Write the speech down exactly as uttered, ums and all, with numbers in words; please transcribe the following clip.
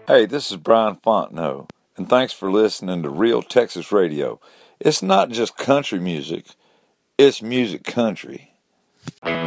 Hey, this is Brian Fontenot, and thanks for listening to Real Texas Radio. It's not just country music, it's music country.